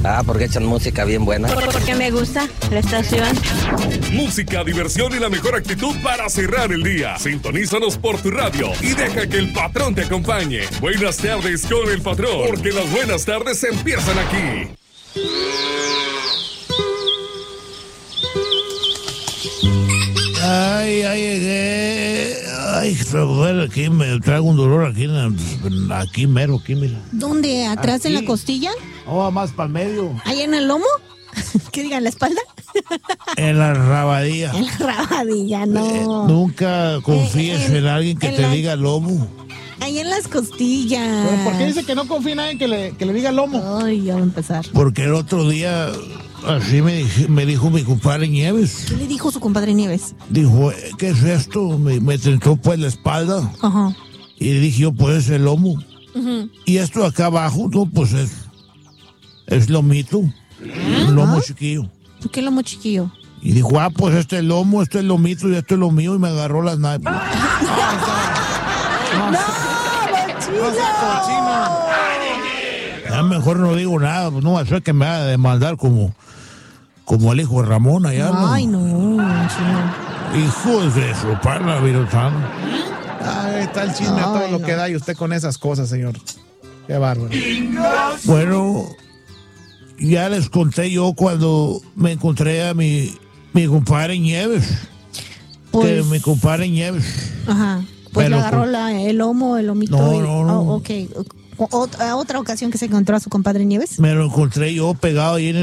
Ah, porque echan música bien buena. Porque me gusta la estación. Música, diversión y la mejor actitud para cerrar el día. Sintonízanos por tu radio y deja que el patrón te acompañe. Buenas tardes con el patrón, porque las buenas tardes empiezan aquí. Ay, llegué. Ay, aquí me traigo un dolor aquí mero, aquí, mira. ¿Dónde? ¿Atrás Aquí. en la costilla? Oh, más para el medio. ¿Ahí en el lomo? ¿Qué diga, en la espalda? En la rabadilla. En la rabadilla, no. Nunca confíes en alguien que te diga lomo. Ahí en las costillas. ¿Pero por qué dice que no confía en nadie que le diga lomo? Ay, ya va a empezar. Porque el otro día, así me dijo mi compadre Nieves. ¿Qué le dijo su compadre Nieves? Dijo, ¿qué es esto? Me tentó pues la espalda. Ajá. Y le dije yo, pues es el lomo. Uh-huh. Y esto acá abajo, no, pues es lomito. Un lomo chiquillo. ¿Por qué lomo chiquillo? Y dijo, pues este es lomo, este es lomito y esto es lo mío. Y me agarró las nalgas. Ya mejor no digo nada, pues no va a ser que me haga demandar como el hijo de Ramón allá. Ay, no, chino. Hijos de su parla, virutano. Ay, está el chisme a todo lo que da y usted con esas cosas, señor. Qué bárbaro. Bueno, ya les conté yo cuando me encontré a mi compadre Nieves. Pues, que mi compadre Nieves. Ajá. Pues Pero, le agarró el lomo, el lomito. No. Oh, ok. ¿Otra ocasión que se encontró a su compadre Nieves? Me lo encontré yo pegado ahí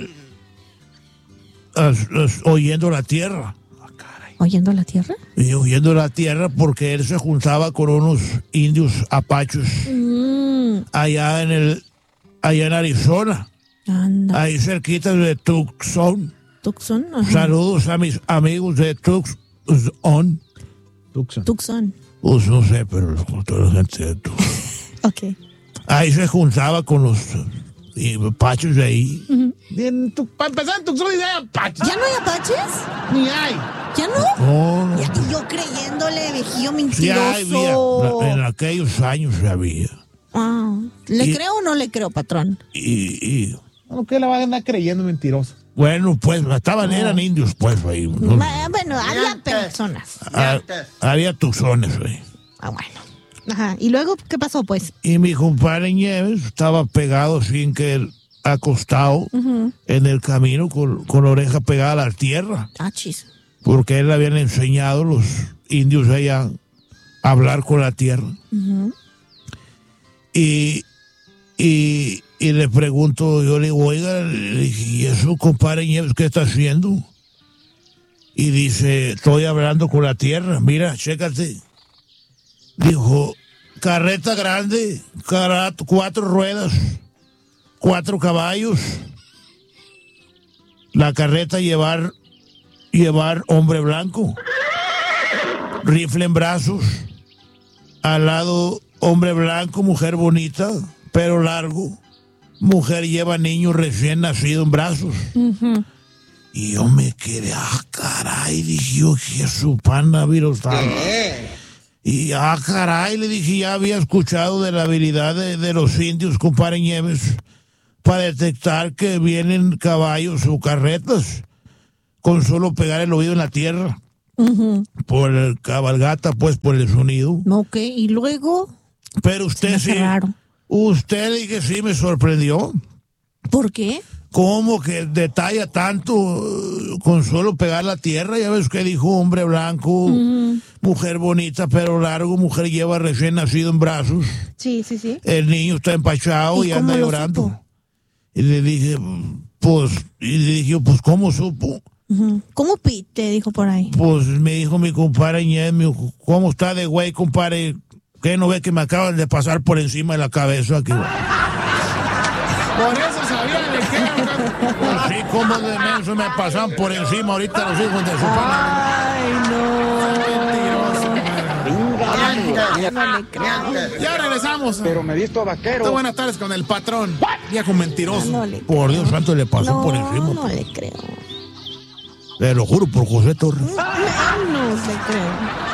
oyendo la tierra. ¿Oyendo la tierra? Y oyendo la tierra porque él se juntaba con unos indios apaches allá en Arizona. Anda. Ahí cerquita de Tucson. Tucson. Ajá. Saludos a mis amigos de Tucson. Tucson. Pues no sé, pero los contó la gente de Tucson. Ok. Ahí se juntaba con los apaches de ahí. Uh-huh. Para empezar, en Tucson ya hay apaches. ¿Ya no hay apaches? Ni hay. ¿Ya no? No. Y yo creyéndole, viejillo Sí, mentiroso. había. En aquellos años había. Ah, ¿le creo o no le creo, patrón? Y ¿Por qué la van a andar creyendo mentiroso? bueno, pues eran indios, pues, ahí. ¿No? Bueno, había personas. Había tucsones, güey. Ah, bueno. Ajá. ¿Y luego qué pasó, pues? Y mi compadre Nieves estaba pegado sin que acostado en el camino con la oreja pegada a la tierra. Ah, chis. Porque él le habían enseñado los indios allá a hablar con la tierra. Uh-huh. Y le pregunto, yo le digo, oiga, le dije, ¿y eso, compadre Nieves, qué está haciendo? Y dice, estoy hablando con la tierra, mira, chécate. Dijo, carreta grande, 4 ruedas, 4 caballos. La carreta llevar hombre blanco, rifle en brazos, al lado hombre blanco, mujer bonita, pelo largo, mujer lleva niño recién nacido en brazos. Uh-huh. Y yo me quedé, caray, dije yo, que su pana virusal. Y caray, le dije, ya había escuchado de la habilidad de los indios, compadre Nieves, para detectar que vienen caballos o carretas con solo pegar el oído en la tierra. Uh-huh. Por el cabalgata, pues, por el sonido. Ok, y luego. Pero usted sí. Raro. Usted dije sí me sorprendió. ¿Por qué? ¿Cómo que detalla tanto con solo pegar la tierra? Ya ves que dijo hombre blanco, mujer bonita, pelo largo, mujer lleva recién nacido en brazos. Sí. El niño está empachado y anda llorando. Supo? Y le dije, pues, ¿cómo supo? Uh-huh. ¿Cómo te dijo por ahí? Pues me dijo mi compadre Ñez, me dijo, ¿cómo está de güey, compadre? ¿Qué no ve que me acaban de pasar por encima de la cabeza aquí? Por eso sabía de qué. Así como de menso me pasan por encima ahorita los hijos de su pana. Ay, no. No le creo. Ya regresamos. Pero me visto vaquero. Buenas tardes con el patrón. Viejo mentiroso. No le creo. Por Dios santo, le pasó por encima. No le creo. Te lo juro por José Torres. No le creo.